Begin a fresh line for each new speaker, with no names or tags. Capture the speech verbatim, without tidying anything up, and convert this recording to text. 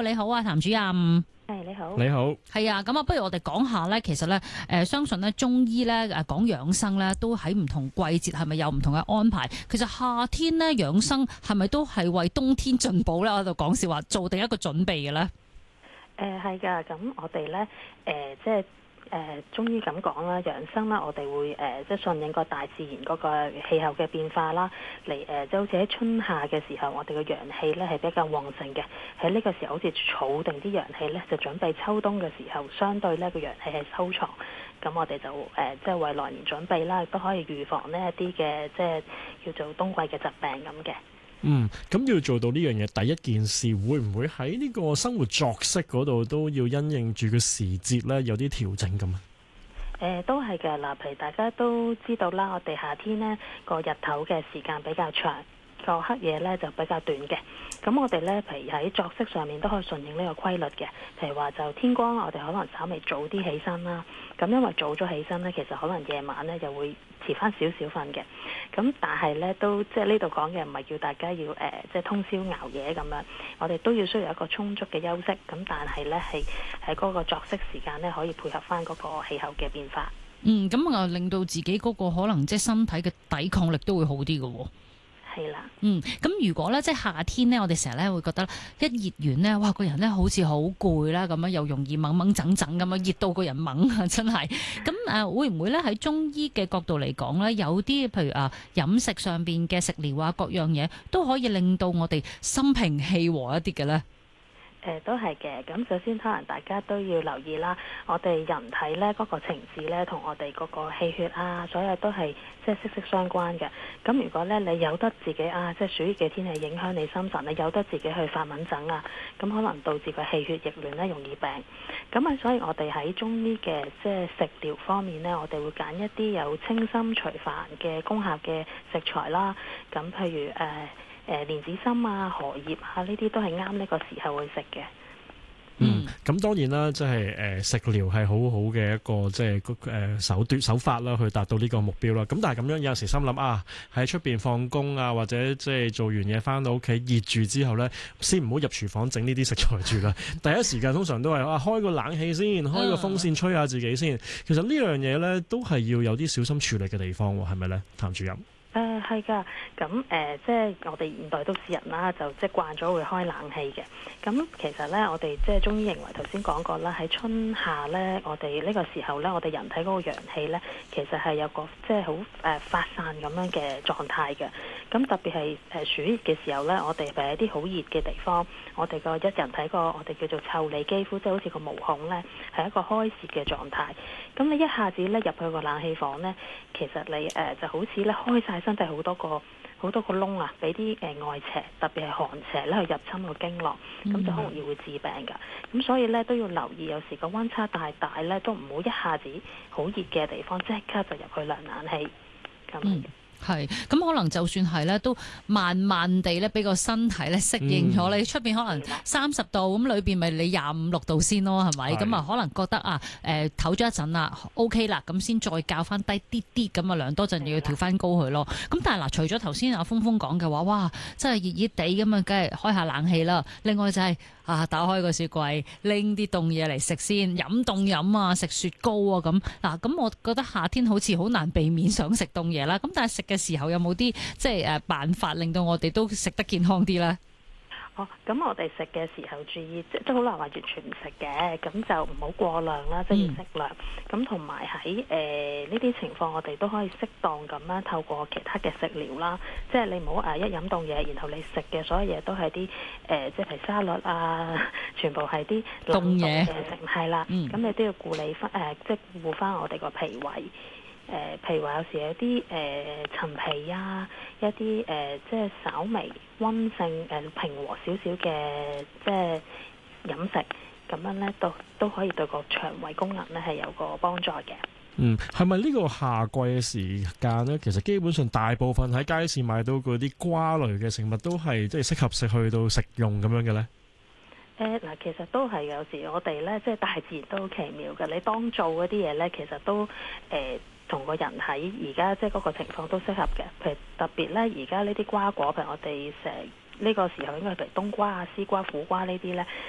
，你好啊，譚主任。
係你好，
你好，
係啊，咁啊，不如我哋講下咧，其實咧，誒、呃，相信咧中醫咧誒講養生咧，都喺唔同季節係咪有唔同嘅安排？其實夏天咧養生係咪都係為冬天進補咧？我喺度講笑話，做定一個準備嘅咧。
誒係㗎，咁我哋咧誒即係。誒、呃、中醫咁講啦，養生啦，我哋會誒、呃、即係順應個大自然嗰個氣候嘅變化啦，嚟誒、呃、即係好似喺春夏嘅時候，我哋嘅陽氣咧係比較旺盛嘅。喺呢個時候好似儲定啲陽氣咧，就準備秋冬嘅時候，相對咧個陽氣係收藏。咁我哋就誒、呃、即係為來年準備啦，亦都可以預防呢一啲嘅即係叫做冬季嘅疾病咁嘅。
嗯，咁要做到呢樣嘢，第一件事會唔會喺呢個生活作息嗰度都要因應住個時節咧有啲調整咁啊？
誒、呃、都係嘅，嗱，譬如大家都知道啦，我哋夏天呢個日頭嘅時間比較長，個黑夜咧就比較短嘅。咁我哋咧，譬如喺作息上面都可以順應呢個規律嘅。譬如話就天光，我哋可能稍微早啲起身啦。咁因為早咗起身咧，其實可能夜晚咧就會遲翻少少瞓嘅。咁但係咧都即係呢度講嘅唔係叫大家要誒、呃、即係通宵熬夜咁樣。我哋都要需要一個充足嘅休息。咁但係咧係喺嗰個作息時間咧可以配合翻嗰個氣候嘅變化。
嗯，咁啊令到自己嗰個可能即係身體嘅抵抗力都會好啲嘅喎。
係啦，
嗯，咁如果咧即係夏天咧，我哋成日咧會覺得一熱完咧，哇個人咧好似好攰啦，咁樣又容易掹掹整整咁樣，熱到個人掹啊，真係。咁誒、呃、會唔會咧喺中醫嘅角度嚟講咧，有啲譬如啊飲食上邊嘅食療啊各樣嘢都可以令到我哋心平氣和一啲嘅咧？
誒、呃、都係嘅，咁首先可能大家都要留意啦，我哋人體咧嗰、那個情志咧同我哋嗰個氣血啊，所有都係即係息息相關嘅。咁如果咧你有得自己啊，即係暑熱嘅天氣影響你心神，你有得自己去發蚊疹啊，咁可能導致個氣血逆亂咧，容易病。咁啊，所以我哋喺中醫嘅即係食療方面咧，我哋會揀一啲有清心除煩嘅功效嘅食材啦。咁譬如誒。呃誒蓮子心啊、荷葉啊，呢啲都係啱呢個時候去食嘅。
嗯，咁當然啦，即係誒食療係好好嘅一個即係誒手段手法啦，去達到呢個目標啦。咁但係咁樣有時心諗啊，喺出邊放工啊，或者即係做完嘢翻到屋企熱住之後咧，先唔好入廚房整呢啲食材住啦。第一時間通常都係啊開個冷氣先，開個風扇吹下自己先。其實呢樣嘢咧都係要有啲小心處理嘅地方喎，係咪咧，譚主任？
誒係㗎，咁誒、呃、即係我哋現代都市人啦，就即係慣咗會開冷氣嘅。咁其實咧，我哋即係中醫認為頭先講過啦，喺春夏咧，我哋呢個時候咧，我哋人體嗰個陽氣咧，其實係有個即係好誒發散咁樣嘅狀態嘅。咁特別係誒暑熱嘅時候咧，我哋係一啲好熱嘅地方，我哋個一人體個我哋叫做腠理肌膚，即係好似個毛孔咧，係一個開泄嘅狀態。咁你一下子咧入去個冷氣房咧，其實你誒、呃、就好似咧開晒身體好多個好多個窿啊，俾啲誒外邪，特別係寒邪咧去入侵個經絡，咁、嗯、就好容易會致病㗎。咁所以咧都要留意，有時個溫差大大咧，都唔好一下子好熱嘅地方即刻就入去涼冷氣咁。
嗯係，咁可能就算係咧，都慢慢地咧，俾個身體咧適應咗。你出邊可能三十度，咁裏邊咪你廿五六度先咯，係咪？咁啊，可能覺得啊，誒唞咗一陣啦 ，OK 啦，咁先再較翻低啲啲，咁啊涼多陣又要調翻高佢咯。咁但係嗱，除咗頭先阿峰峰講嘅話，哇，真係熱熱地咁啊，梗係開下冷氣啦。另外就係、是、啊，打開個雪櫃，拎啲凍嘢嚟食先，飲凍飲啊，食雪糕啊咁。嗱，咁我覺得夏天好似好難避免想食凍嘢啦。咁但係食嘅時候有冇啲即係誒辦法令到我哋都食得健康啲咧？
哦，咁我哋食嘅時候注意，即係好難話完全唔食嘅，咁就唔好過量啦，即係要適量。咁同埋喺誒呢啲情況，我哋都可以適當咁啦，透過其他嘅食療啦，即係你唔好誒一飲凍嘢，然後你食嘅所有嘢都係啲誒，即係譬如沙律啊，全部係啲凍嘢嘅食，係啦。咁你都要顧理翻誒，即係顧翻我哋個脾胃。誒、呃，譬如話有時有啲誒陳皮啊，一啲誒、呃、即係稍微溫性誒、呃、平和少少嘅即係飲食，咁樣咧都都可以對個腸胃功能咧係有個幫助嘅。
嗯，係咪呢個夏季嘅時間咧？其實基本上大部分喺街市買到嗰啲瓜類嘅食物都係即係適合食去到食用咁樣嘅咧？
誒嗱，其實都係有時我哋咧，即係大自然都好奇妙嘅。你當做嗰啲嘢咧，其實都誒。呃同個人喺而家即係嗰個情況都適合嘅，譬如特別咧，而家呢啲瓜果，譬如我哋成呢個時候應該係譬如冬瓜啊、絲瓜、苦瓜呢啲咧，